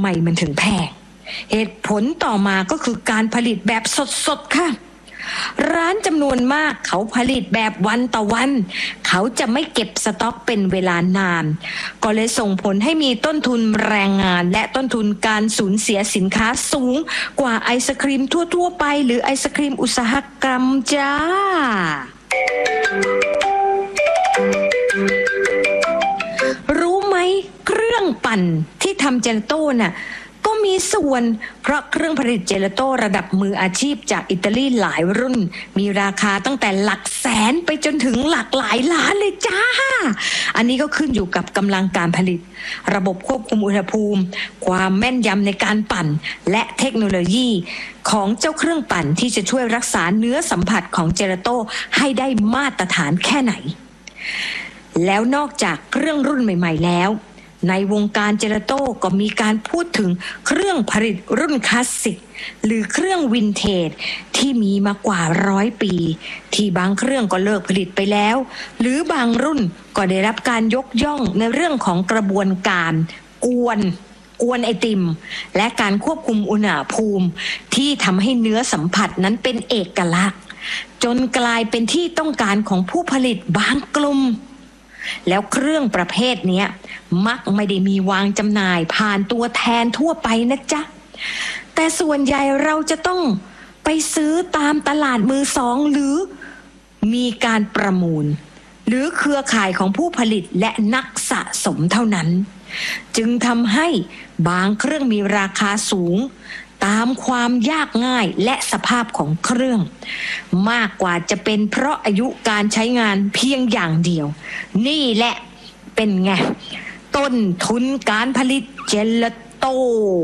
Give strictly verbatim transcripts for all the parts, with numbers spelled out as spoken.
ไมมันถึงแพงเหตุผลต่อมาก็คือการผลิตแบบสดๆค่ะร้านจำนวนมากเขาผลิตแบบวันต่อวันเขาจะไม่เก็บสต็อกเป็นเวลานานก็เลยส่งผลให้มีต้นทุนแรงงานและต้นทุนการสูญเสียสินค้าสูงกว่าไอศครีมทั่วๆไปหรือไอศครีมอุตสาหกรรมจ้ารู้ไหมเครื่องปั่นที่ทำเจลาโต้น่ะก็มีส่วนเพราะเครื่องผลิตเจลาโต้ระดับมืออาชีพจากอิตาลีหลายรุ่นมีราคาตั้งแต่หลักแสนไปจนถึงหลักหลายล้านเลยจ้าอันนี้ก็ขึ้นอยู่กับกำลังการผลิตระบบควบคุมอุณหภูมิความแม่นยำในการปั่นและเทคโนโลยีของเจ้าเครื่องปั่นที่จะช่วยรักษาเนื้อสัมผัสของเจลาโต้ให้ได้มาตรฐานแค่ไหนแล้วนอกจากเครื่องรุ่นใหม่ๆแล้วในวงการเจลาโต้ก็มีการพูดถึงเครื่องผลิตรุ่นคลาสสิกหรือเครื่องวินเทจที่มีมากว่าร้อยปีที่บางเครื่องก็เลิกผลิตไปแล้วหรือบางรุ่นก็ได้รับการยกย่องในเรื่องของกระบวนการกวนกวนไอติมและการควบคุมอุณหภูมิที่ทำให้เนื้อสัมผัสนั้นเป็นเอกลักษณ์จนกลายเป็นที่ต้องการของผู้ผลิตบางกลุ่มแล้วเครื่องประเภทนี้มักไม่ได้มีวางจำหน่ายผ่านตัวแทนทั่วไปนะจ๊ะแต่ส่วนใหญ่เราจะต้องไปซื้อตามตลาดมือสองหรือมีการประมูลหรือเครือข่ายของผู้ผลิตและนักสะสมเท่านั้นจึงทำให้บางเครื่องมีราคาสูงตามความยากง่ายและสภาพของเครื่องมากกว่าจะเป็นเพราะอายุการใช้งานเพียงอย่างเดียวนี่แหละเป็นไงต้นทุนการผลิตเจลาโต้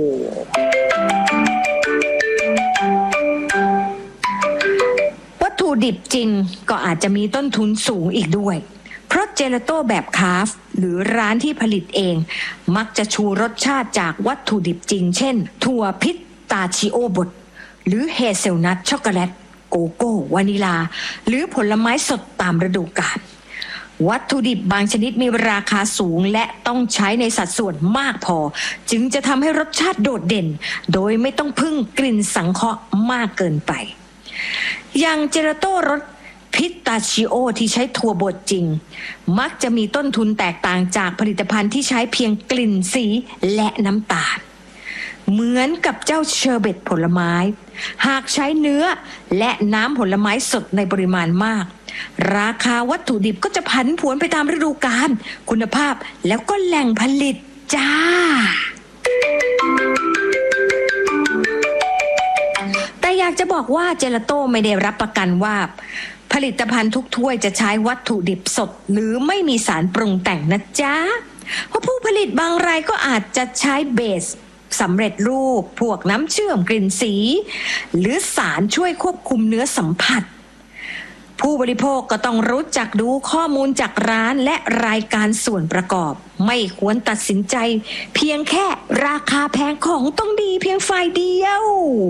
วัตถุดิบจริงก็อาจจะมีต้นทุนสูงอีกด้วยเพราะเจลาโต้แบบคราฟต์หรือร้านที่ผลิตเองมักจะชูรสชาติจากวัตถุดิบจริงเช่นถั่วพิสตาชิโอบดหรือเฮเซลนัทช็อกโกแลตโกโก้วานิลาหรือผลไม้สดตามฤดูกาลวัตถุดิบบางชนิดมีราคาสูงและต้องใช้ในสัดส่วนมากพอจึงจะทำให้รสชาติโดดเด่นโดยไม่ต้องพึ่งกลิ่นสังเคราะห์มากเกินไปอย่างเจลาโต้รสพิสตาชิโอที่ใช้ถั่วบดจริงมักจะมีต้นทุนแตกต่างจากผลิตภัณฑ์ที่ใช้เพียงกลิ่นสีและน้ำตาลเหมือนกับเจ้าเชอร์เบตผลไม้หากใช้เนื้อและน้ำผลไม้สดในปริมาณมากราคาวัตถุดิบก็จะผันผวนไปตามฤดูกาลคุณภาพแล้วก็แหล่งผลิตจ้าแต่อยากจะบอกว่าเจลาโต้ไม่ได้รับประกันว่าผลิตภัณฑ์ทุกถ้วยจะใช้วัตถุดิบสดหรือไม่มีสารปรุงแต่งนะจ๊ะเพราะผู้ผลิตบางรายก็อาจจะใช้เบสสำเร็จรูปพวกน้ำเชื่อมกลิ่นสีหรือสารช่วยควบคุมเนื้อสัมผัสผู้บริโภคก็ต้องรู้จักดูข้อมูลจากร้านและรายการส่วนประกอบไม่ควรตัดสินใจเพียงแค่ราคาแพงของต้องดีเพียงฝ่ายเดียว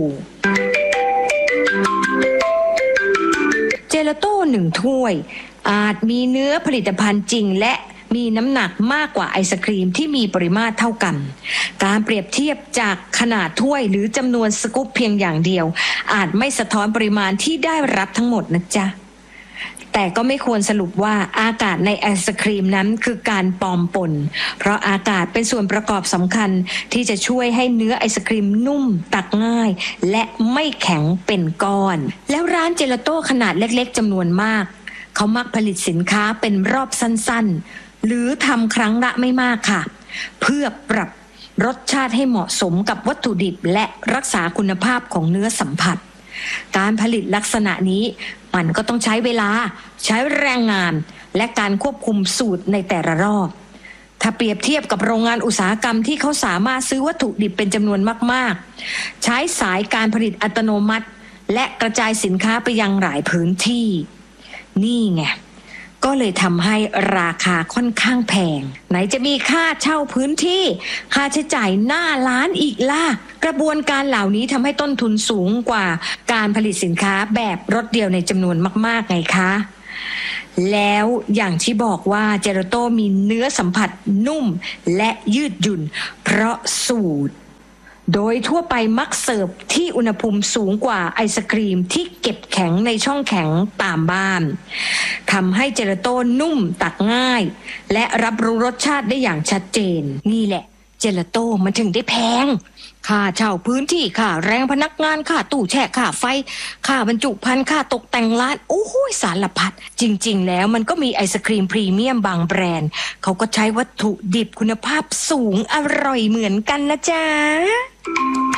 เจลาโต้หนึ่งถ้วยอาจมีเนื้อผลิตภัณฑ์จริงและมีน้ำหนักมากกว่าไอศครีมที่มีปริมาตรเท่ากันการเปรียบเทียบจากขนาดถ้วยหรือจำนวนสกู๊ปเพียงอย่างเดียวอาจไม่สะท้อนปริมาณที่ได้รับทั้งหมดนะจ๊ะแต่ก็ไม่ควรสรุปว่าอากาศในไอศครีมนั้นคือการปลอมปนเพราะอากาศเป็นส่วนประกอบสำคัญที่จะช่วยให้เนื้อไอศครีมนุ่มตักง่ายและไม่แข็งเป็นก้อนแล้วร้านเจลาโต้ขนาดเล็กๆจำนวนมากเขามักผลิตสินค้าเป็นรอบสั้นๆหรือทำครั้งละไม่มากค่ะเพื่อปรับรสชาติให้เหมาะสมกับวัตถุดิบและรักษาคุณภาพของเนื้อสัมผัสการผลิตลักษณะนี้มันก็ต้องใช้เวลาใช้แรงงานและการควบคุมสูตรในแต่ละรอบถ้าเปรียบเทียบกับโรงงานอุตสาหกรรมที่เขาสามารถซื้อวัตถุดิบเป็นจำนวนมากๆใช้สายการผลิตอัตโนมัติและกระจายสินค้าไปยังหลายพื้นที่นี่ไงก็เลยทำให้ราคาค่อนข้างแพงไหนจะมีค่าเช่าพื้นที่ค่าใช้จ่ายหน้าร้านอีกล่ะกระบวนการเหล่านี้ทำให้ต้นทุนสูงกว่าการผลิตสินค้าแบบรถเดียวในจำนวนมากๆไงคะแล้วอย่างที่บอกว่าเจลาโต้มีเนื้อสัมผัสนุ่มและยืดหยุ่นเพราะสูตรโดยทั่วไปมักเสิร์ฟที่อุณหภูมิสูงกว่าไอศกรีมที่เก็บแข็งในช่องแข็งตามบ้านทำให้เจลาโต้นุ่มตักง่ายและรับรู้รสชาติได้อย่างชัดเจนนี่แหละเจลาโต้มันถึงได้แพงค่าเช่าพื้นที่ค่าแรงพนักงานค่าตู้แช่ค่าไฟค่าบรรจุภัณฑ์ค่าตกแต่งร้านโอ้โหสารพัดจริงๆแล้วมันก็มีไอศกรีมพรีเมียมบางแบรนด์เขาก็ใช้วัตถุดิบคุณภาพสูงอร่อยเหมือนกันนะจ๊ะ